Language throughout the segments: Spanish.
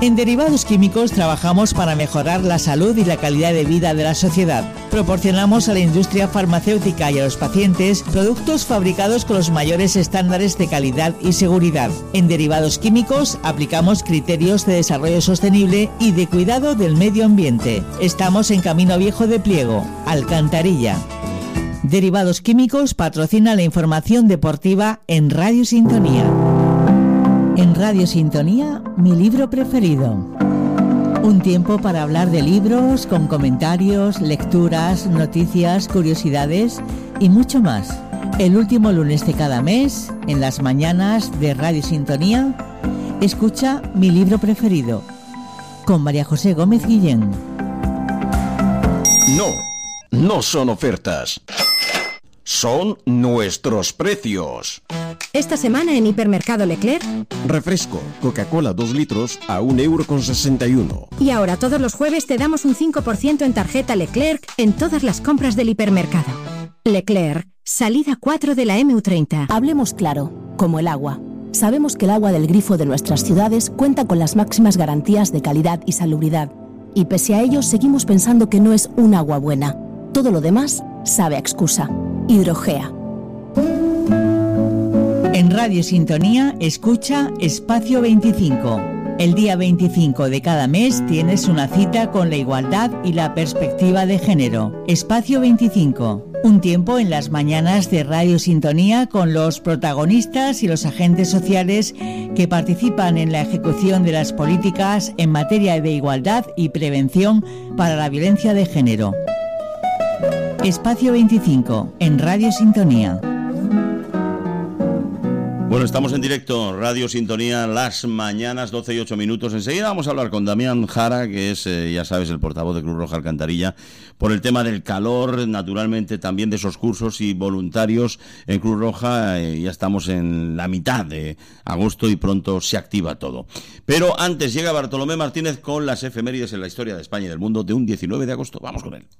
En Derivados Químicos trabajamos para mejorar la salud y la calidad de vida de la sociedad. Proporcionamos a la industria farmacéutica y a los pacientes productos fabricados con los mayores estándares de calidad y seguridad. En Derivados Químicos aplicamos criterios de desarrollo sostenible y de cuidado del medio ambiente. Estamos en Camino Viejo de Pliego, Alcantarilla. Derivados Químicos patrocina la información deportiva en Radio Sintonía. En Radio Sintonía, mi libro preferido. Un tiempo para hablar de libros, con comentarios, lecturas, noticias, curiosidades y mucho más. El último lunes de cada mes, en las mañanas de Radio Sintonía, escucha mi libro preferido, con María José Gómez Guillén. No son ofertas. Son nuestros precios. Esta semana en Hipermercado Leclerc. Refresco, Coca-Cola 2 litros a 1,61 €. Y ahora todos los jueves te damos un 5% en tarjeta Leclerc en todas las compras del hipermercado. Leclerc, salida 4 de la MU30. Hablemos claro, como el agua. Sabemos que el agua del grifo de nuestras ciudades cuenta con las máximas garantías de calidad y salubridad. Y pese a ello seguimos pensando que no es un agua buena. Todo lo demás sabe a excusa. Hidrogea. En Radio Sintonía, escucha Espacio 25. El día 25 de cada mes tienes una cita con la igualdad y la perspectiva de género. Espacio 25. Un tiempo en las mañanas de Radio Sintonía con los protagonistas y los agentes sociales que participan en la ejecución de las políticas en materia de igualdad y prevención para la violencia de género. Espacio 25, en Radio Sintonía. Bueno, estamos en directo, Radio Sintonía, las mañanas, 12 y 8 minutos. Enseguida vamos a hablar con Damián Jara, que es, ya sabes, el portavoz de Cruz Roja Alcantarilla, por el tema del calor, naturalmente también de esos cursos y voluntarios en Cruz Roja. Ya estamos en la mitad de agosto y pronto se activa todo. Pero antes llega Bartolomé Martínez con las efemérides en la historia de España y del mundo de un 19 de agosto. Vamos con él.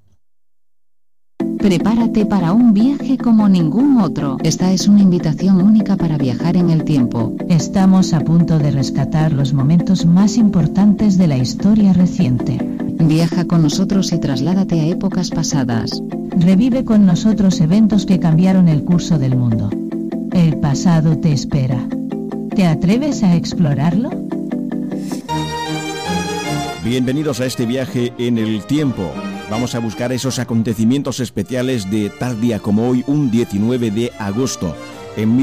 Prepárate para un viaje como ningún otro. Esta es una invitación única para viajar en el tiempo. Estamos a punto de rescatar los momentos más importantes de la historia reciente. Viaja con nosotros y trasládate a épocas pasadas. Revive con nosotros eventos que cambiaron el curso del mundo. El pasado te espera. ¿Te atreves a explorarlo? Bienvenidos a este viaje en el tiempo. Vamos a buscar esos acontecimientos especiales de tal día como hoy, un 19 de agosto. En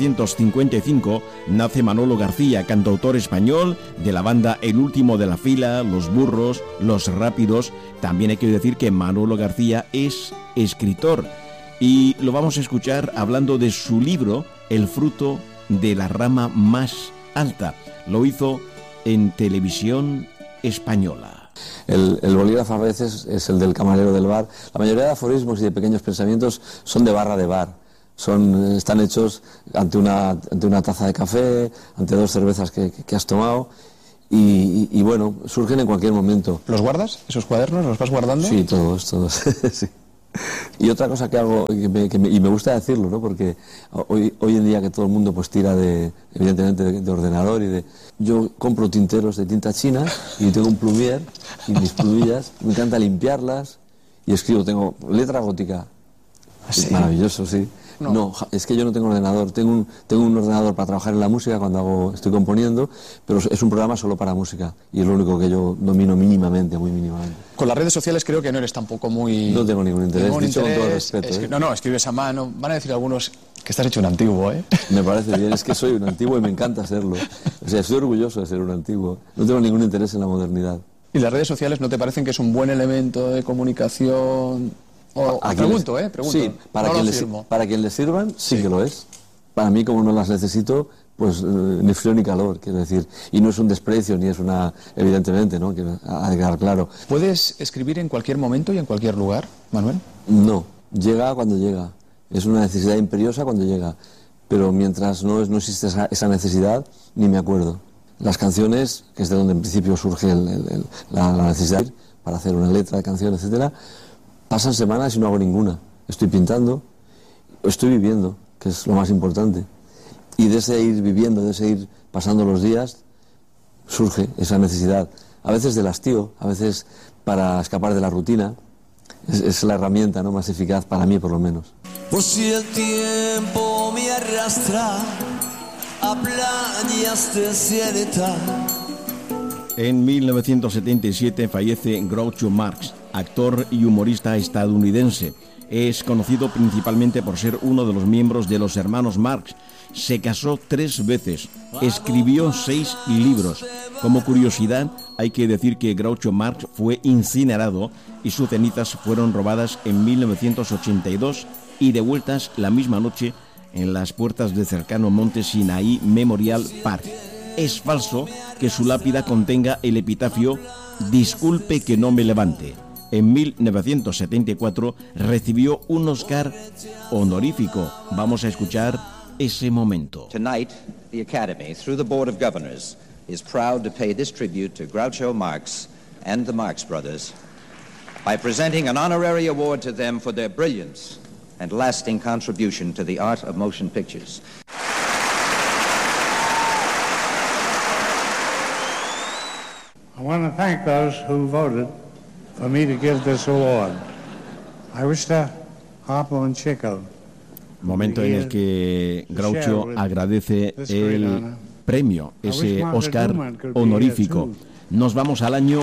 1955 nace Manolo García, cantautor español de la banda El Último de la Fila, Los Burros, Los Rápidos. También hay que decir que Manolo García es escritor y lo vamos a escuchar hablando de su libro El fruto de la rama más alta. Lo hizo en Televisión Española. El bolígrafo a veces es el del camarero del bar. La mayoría de aforismos y de pequeños pensamientos son de barra de bar. Están hechos ante una taza de café, ante 2 cervezas que has tomado y bueno, surgen en cualquier momento. ¿Los guardas? ¿Esos cuadernos los vas guardando? Sí, todos. Sí. Y otra cosa que hago, y me gusta decirlo, ¿no? Porque hoy en día que todo el mundo pues tira evidentemente de ordenador yo compro tinteros de tinta china y tengo un plumier y mis plumillas, me encanta limpiarlas y escribo, tengo letra gótica. ¿Sí? Maravilloso, sí. No, es que yo no tengo ordenador, tengo un ordenador para trabajar en la música cuando estoy componiendo, pero es un programa solo para música y es lo único que yo domino mínimamente, muy mínimamente. Con las redes sociales creo que no eres tampoco muy... No tengo ningún interés, dicho con todo el respeto. No, escribes a mano, van a decir algunos que estás hecho un antiguo, ¿eh? Me parece bien, es que soy un antiguo y me encanta serlo. O sea, estoy orgulloso de ser un antiguo, no tengo ningún interés en la modernidad. ¿Y las redes sociales no te parecen que es un buen elemento de comunicación? Pregunto. Sí, para quien le sirvan, sí que lo es. Para mí, como no las necesito, pues ni frío ni calor, quiero decir. Y no es un desprecio, ni es evidentemente, ¿no? Ha de quedar claro. ¿Puedes escribir en cualquier momento y en cualquier lugar, Manuel? No, llega cuando llega. Es una necesidad imperiosa cuando llega. Pero mientras no existe esa necesidad, ni me acuerdo. Las canciones, que es de donde en principio surge la necesidad para hacer una letra de canción, etcétera, pasan semanas y no hago ninguna. Estoy pintando, estoy viviendo, que es lo más importante. Y de ese ir viviendo, de ese ir pasando los días, surge esa necesidad, a veces del hastío, a veces para escapar de la rutina. Es la herramienta, ¿no?, más eficaz para mí, por lo menos. Por si el tiempo me arrastra a playas desiertas. En 1977 fallece Groucho Marx, actor y humorista estadounidense. Es conocido principalmente por ser uno de los miembros de los hermanos Marx. Se casó 3 veces, escribió 6 libros. Como curiosidad, hay que decir que Groucho Marx fue incinerado y sus cenizas fueron robadas en 1982 y devueltas la misma noche en las puertas del cercano Monte Sinaí Memorial Park. Es falso que su lápida contenga el epitafio «Disculpe que no me levante». En 1974 recibió un Oscar honorífico. Vamos a escuchar ese momento. Tonight, the Academy, through the Board of Governors, is proud to pay this tribute to Groucho Marx and the Marx Brothers by presenting an honorary award to them for their brilliance and lasting contribution to the art of motion pictures. I want to thank those who voted for me to give this award. I wish to Harpo and Chico. Momento en el que Groucho agradece el premio, ese Oscar honorífico. Nos vamos al año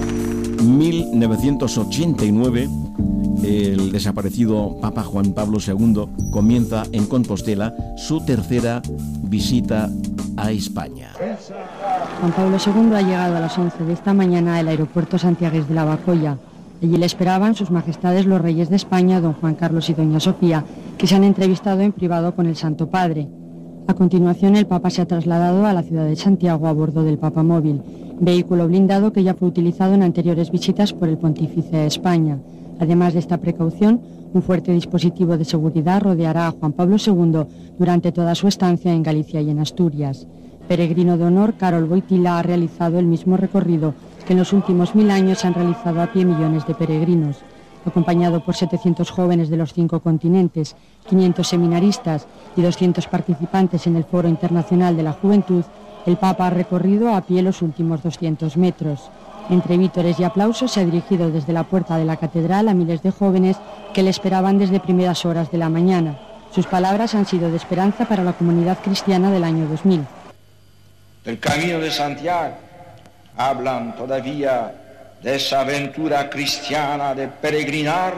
1989. El desaparecido Papa Juan Pablo II comienza en Compostela su tercera visita a España. Juan Pablo II ha llegado a las 11 de esta mañana al aeropuerto santiagués de Lavacolla. Allí le esperaban sus majestades los reyes de España, don Juan Carlos y doña Sofía, que se han entrevistado en privado con el Santo Padre. A continuación, el Papa se ha trasladado a la ciudad de Santiago a bordo del Papamóvil, vehículo blindado que ya fue utilizado en anteriores visitas por el Pontífice a España. Además de esta precaución, un fuerte dispositivo de seguridad rodeará a Juan Pablo II durante toda su estancia en Galicia y en Asturias. Peregrino de honor, Karol Wojtyla ha realizado el mismo recorrido que en los últimos 1000 años han realizado a pie millones de peregrinos. Acompañado por 700 jóvenes de los 5 continentes, 500 seminaristas y 200 participantes en el Foro Internacional de la Juventud, el Papa ha recorrido a pie los últimos 200 metros. Entre vítores y aplausos se ha dirigido desde la puerta de la catedral a miles de jóvenes que le esperaban desde primeras horas de la mañana. Sus palabras han sido de esperanza para la comunidad cristiana del año 2000. Del Camino de Santiago hablan todavía de esa aventura cristiana de peregrinar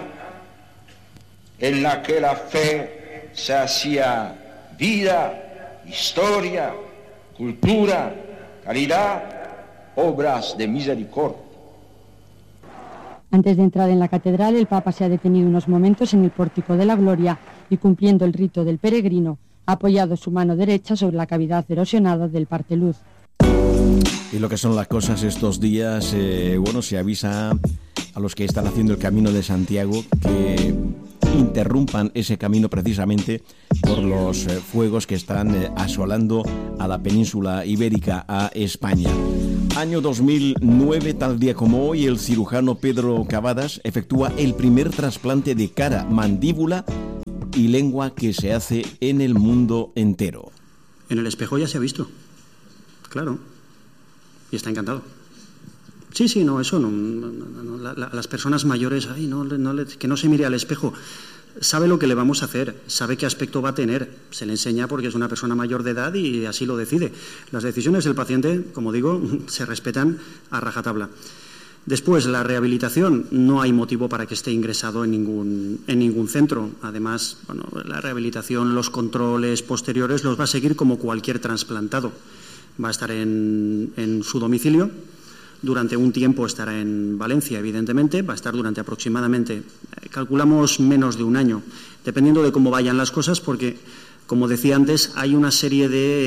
en la que la fe se hacía vida, historia, cultura, caridad, obras de misericordia. Antes de entrar en la catedral, el Papa se ha detenido unos momentos en el Pórtico de la Gloria y, cumpliendo el rito del peregrino, ha apoyado su mano derecha sobre la cavidad erosionada del parteluz. Y lo que son las cosas estos días, se avisa a los que están haciendo el Camino de Santiago que interrumpan ese camino precisamente por los fuegos que están asolando a la península ibérica, a España. Año 2009, tal día como hoy, el cirujano Pedro Cavadas efectúa el primer trasplante de cara, mandíbula y lengua que se hace en el mundo entero. En el espejo ya se ha visto, claro, y está encantado. Sí, no, eso no, las personas mayores, que no se mire al espejo. Sabe lo que le vamos a hacer, sabe qué aspecto va a tener, se le enseña porque es una persona mayor de edad y así lo decide. Las decisiones del paciente, como digo, se respetan a rajatabla. Después, la rehabilitación, no hay motivo para que esté ingresado en ningún centro. Además, la rehabilitación, los controles posteriores los va a seguir como cualquier trasplantado. Va a estar en su domicilio. Durante un tiempo estará en Valencia, evidentemente, va a estar durante aproximadamente, calculamos, menos de un año, dependiendo de cómo vayan las cosas, porque, como decía antes, hay una serie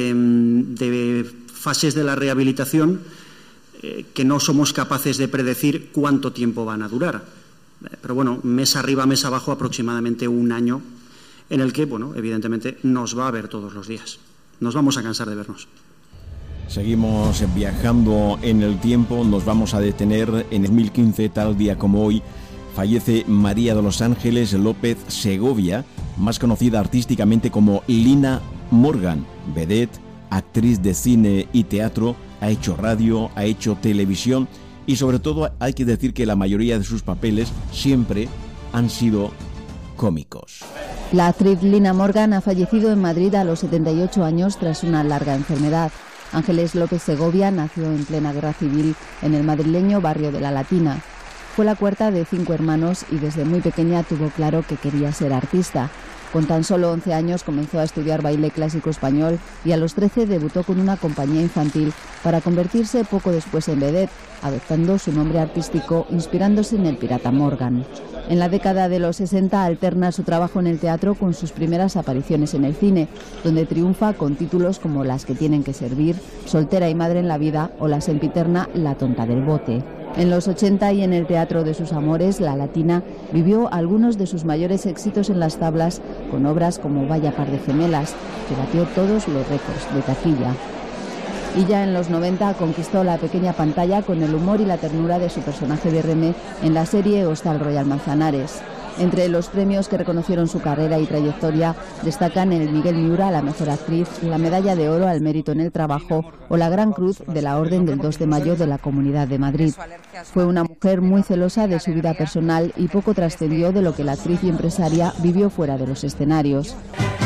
de fases de la rehabilitación que no somos capaces de predecir cuánto tiempo van a durar. Pero bueno, mes arriba, mes abajo, aproximadamente un año, en el que, evidentemente, nos va a ver todos los días. Nos vamos a cansar de vernos. Seguimos viajando en el tiempo, nos vamos a detener en 2015, tal día como hoy, fallece María de los Ángeles López Segovia, más conocida artísticamente como Lina Morgan, vedette, actriz de cine y teatro, ha hecho radio, ha hecho televisión y sobre todo hay que decir que la mayoría de sus papeles siempre han sido cómicos. La actriz Lina Morgan ha fallecido en Madrid a los 78 años tras una larga enfermedad. Ángeles López Segovia nació en plena guerra civil en el madrileño barrio de La Latina. Fue la cuarta de 5 hermanos y desde muy pequeña tuvo claro que quería ser artista. Con tan solo 11 años comenzó a estudiar baile clásico español y a los 13 debutó con una compañía infantil para convertirse poco después en vedette, adoptando su nombre artístico inspirándose en el pirata Morgan. En la década de los 60 alterna su trabajo en el teatro con sus primeras apariciones en el cine, donde triunfa con títulos como Las que tienen que servir, Soltera y madre en la vida o la sempiterna La tonta del bote. En los 80 y en el teatro de sus amores, La Latina vivió algunos de sus mayores éxitos en las tablas con obras como Vaya par de gemelas, que batió todos los récords de taquilla. Y ya en los 90 conquistó la pequeña pantalla con el humor y la ternura de su personaje de Remé en la serie Hostal Royal Manzanares. Entre los premios que reconocieron su carrera y trayectoria destacan el Miguel Miura a la mejor actriz, la Medalla de Oro al Mérito en el Trabajo o la Gran Cruz de la Orden del 2 de Mayo de la Comunidad de Madrid. Fue una mujer muy celosa de su vida personal y poco trascendió de lo que la actriz y empresaria vivió fuera de los escenarios.